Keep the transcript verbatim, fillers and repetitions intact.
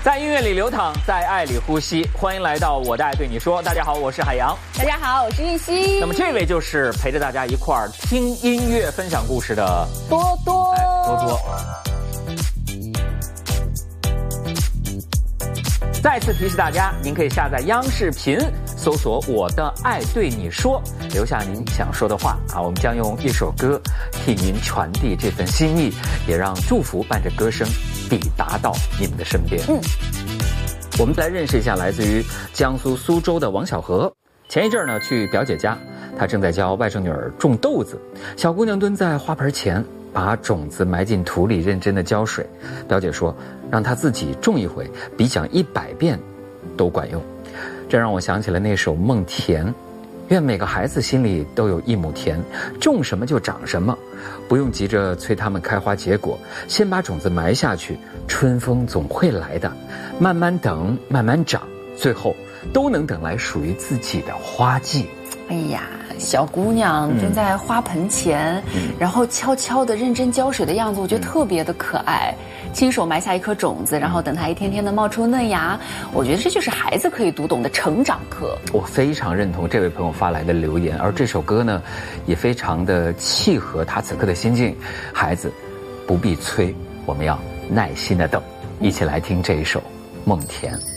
在音乐里流淌，在爱里呼吸。欢迎来到我的爱对你说。大家好，我是海洋。 大家好，我是玉溪。 那么这位就是陪着大家一块儿听音乐、分享故事的多多。 哎、多多。再次提示大家，您可以下载央视频，搜索“我的爱对你说”，留下您想说的话啊。我们将用一首歌替您传递这份心意，也让祝福伴着歌声抵达到你们的身边。嗯，我们来认识一下来自于江苏苏州的王小河。前一阵儿呢，去表姐家，她正在教外甥女儿种豆子。小姑娘蹲在花盆前，把种子埋进土里，认真的浇水。表姐说，让她自己种一回，比讲一百遍都管用。这让我想起了那首《梦田》。愿每个孩子心里都有一亩田，种什么就长什么，不用急着催它们开花结果，先把种子埋下去，春风总会来的，慢慢等，慢慢长，最后都能等来属于自己的花季。 哎呀，小姑娘正在花盆前、嗯、然后悄悄地认真浇水的样子，我觉得特别的可爱、嗯、亲手埋下一颗种子，然后等它一天天的冒出嫩芽，我觉得这就是孩子可以读懂的成长课。 我非常认同这位朋友发来的留言，而这首歌呢也非常的契合他此刻的心境。孩子不必催，我们要耐心的等。一起来听这一首《梦田》。